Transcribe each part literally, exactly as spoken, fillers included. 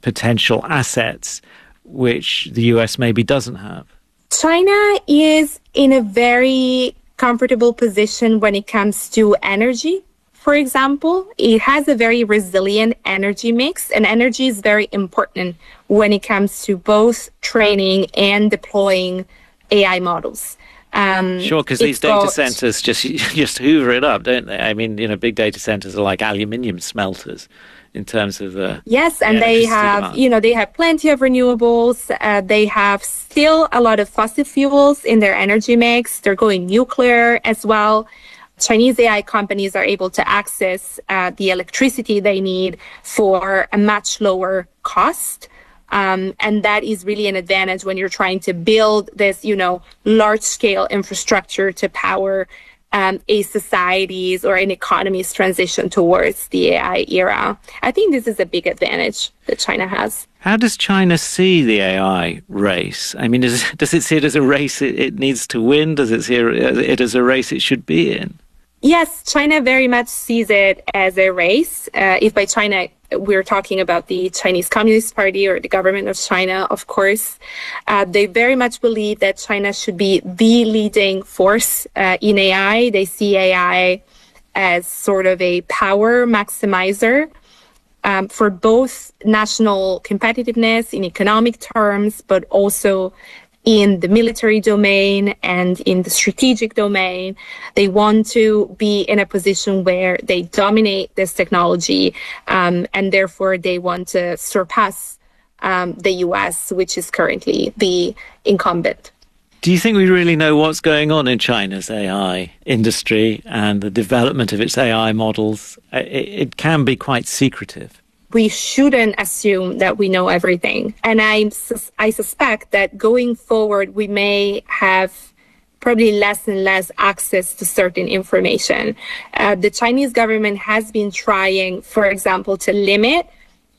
potential assets which the U S maybe doesn't have? China is in a very comfortable position when it comes to energy. For example, it has a very resilient energy mix, and energy is very important when it comes to both training and deploying A I models. Um, sure, because these data got, centers just just hoover it up, don't they? I mean, you know, big data centers are like aluminium smelters in terms of the yes, and the they have, demand. you know, they have plenty of renewables. Uh, they have still a lot of fossil fuels in their energy mix. They're going nuclear as well. Chinese A I companies are able to access uh, the electricity they need for a much lower cost. Um, and that is really an advantage when you're trying to build this, you know, large-scale infrastructure to power um, a society's or an economy's transition towards the A I era. I think this is a big advantage that China has. How does China see the A I race? I mean, does, does it see it as a race it, it needs to win? Does it see it as a race it should be in? Yes, China very much sees it as a race. Uh, if by China, we're talking about the Chinese Communist Party or the government of China, of course, uh, they very much believe that China should be the leading force uh, in A I. They see A I as sort of a power maximizer um, for both national competitiveness in economic terms, but also in the military domain and in the strategic domain. They want to be in a position where they dominate this technology, um, and therefore they want to surpass um, the U S, which is currently the incumbent. Do you think we really know what's going on in China's A I industry and the development of its A I models? It, it can be quite secretive. We shouldn't assume that we know everything. And I, I suspect that going forward, we may have probably less and less access to certain information. Uh, the Chinese government has been trying, for example, to limit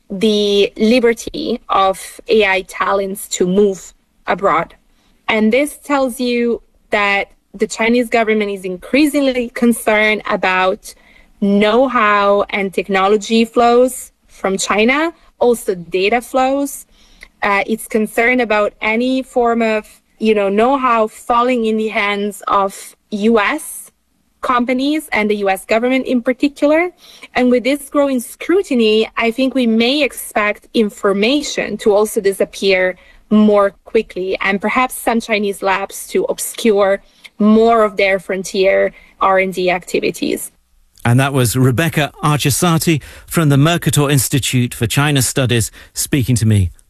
the liberty of A I talents to move abroad. And this tells you that the Chinese government is increasingly concerned about know-how and technology flows from China, also data flows. Uh, it's concerned about any form of, you know, know-how falling in the hands of U S companies and the U S government in particular. And with this growing scrutiny, I think we may expect information to also disappear more quickly, and perhaps some Chinese labs to obscure more of their frontier R and D activities. And that was Rebecca Archesati from the Mercator Institute for China Studies speaking to me